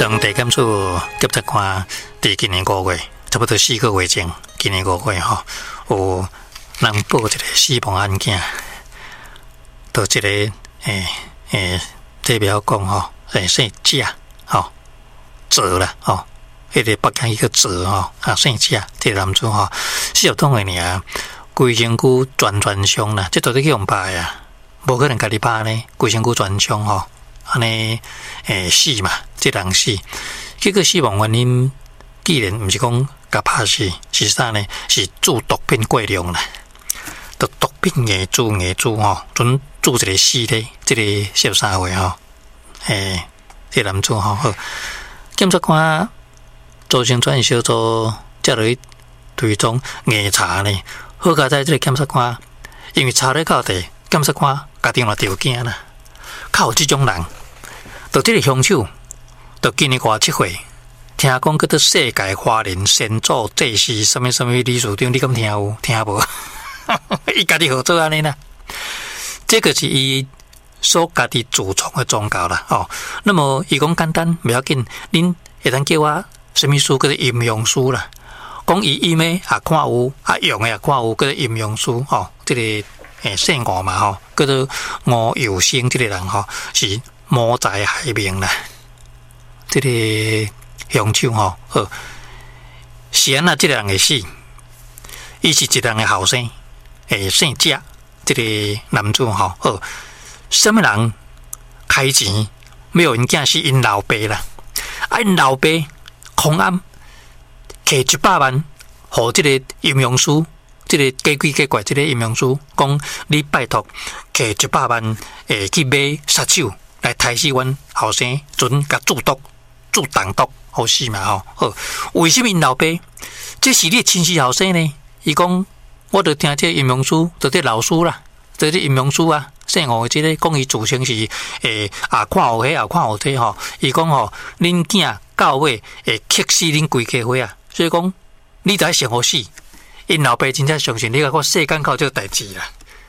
当地检署检察官伫今年5月，差不多4个月前，今年5月有人报一个死亡案件，到一个这边讲姓贾泽啦迄个北京一个泽姓贾，这个男子40通的尔，规身躯全伤啦，这到底去用拍啊？无可能家己拍呢，规身躯全伤安尼死嘛，这人死，结果死亡原因既然毋是讲甲拍死，是啥呢？是注毒品过量啦，毒品硬注准注一个死咧，这个13岁这个男子好，检察官组成专案小组接落去追踪硬查呢，好佳在这个检察官，因为查咧到底，检察官家己嘛着惊啦，靠有这种人。到这个凶手，到今年27岁，听讲叫做世界华人先祖祭司什么理事长，你敢听有？听无？伊家己合作安尼啦，这个是伊所家己自创的宗教啦那么伊讲简单，不要紧，恁会当叫我什么书叫做阴阳书啦？讲伊阴的也看有，阳的也看有，叫做阴阳书这个姓吴嘛叫做吴有生，这个人是。谋财害命啦！这个凶手是安那这个人会死，伊是一人的后生，姓贾，这个男子什么人开钱没有人囝是因老爸啦，因老爸空暗摕100万，和这个阴阳师，这个假鬼假怪，这个阴阳师讲你拜托摕100万，去买杀手。来杀死阮后生，准甲注毒、注重毒，好死嘛为什么因老爸？这是你的亲戚后生呢？伊讲，我著听这阴阳师，就这老师啦，这阴阳师啊，姓吴的这个讲伊自称是看有迄也看有这伊讲恁囝到尾会克死恁规家伙啊！所以讲，你得想好死。因老爸真正相信你个世间靠这个代志啦。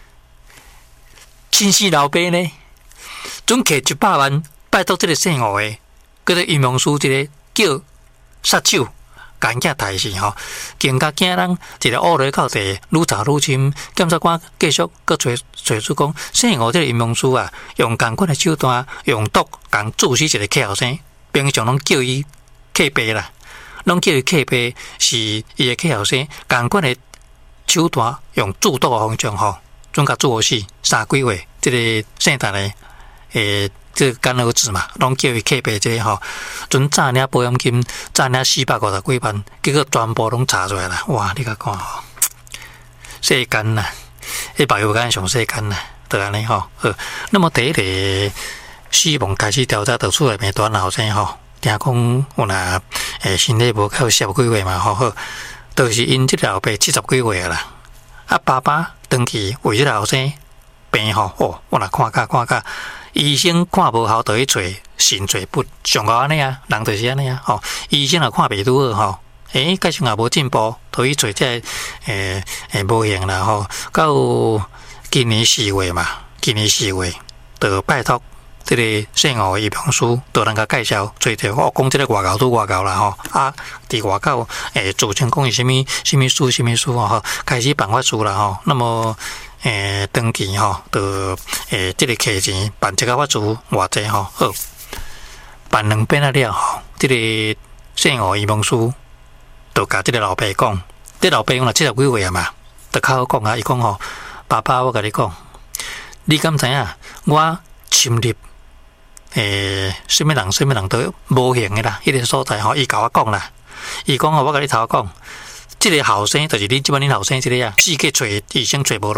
亲戚老爸呢？准摕100万，拜托这个姓吴的，叫做阴阳师，这个叫杀手，赶紧杀死更加惊人一个恶劣到底，愈查愈深。检察官继续搁找出讲，姓吴这个阴阳师用同款的手段，用毒共注死一个客后生，平常拢叫伊客爸啦，拢叫伊客爸是伊的客后生，同款的手段用注毒的方向准甲注死3几月，这个姓陈的。这个干儿子嘛，拢叫伊客爸这准诈领保险金，诈领450几万，结果全部拢查出来啦！哇，你甲看世间呐，迄白油干上世间呐，就安尼那么第一个死亡开始调查得出来片段后生听讲有若身体无够10几岁嘛就是因这个老爸70几岁啦，爸爸长期为这个后生病我若看甲。医生看无好，就去找神找不上高安尼啊，人就是安尼啊医生也看袂拄好继续也无进步，就去找这无用啦到今年4月嘛，就拜托这个姓吴的阴阳师，就人甲介绍做着我讲这个外口都外口啦伫外口自称讲是什么书开始办法书啦那么。登记就这个客钱办这个法主偌济办2遍了这个姓吴阴阳师就甲这个老爸讲，这老爸讲了70几岁嘛，就靠讲伊讲爸爸，我甲你讲，你敢知影我侵入什么人都无形的啦，迄个所在伊甲我讲啦，伊讲我甲你头讲。这个后生就是你即摆恁后生这个世界找医生找无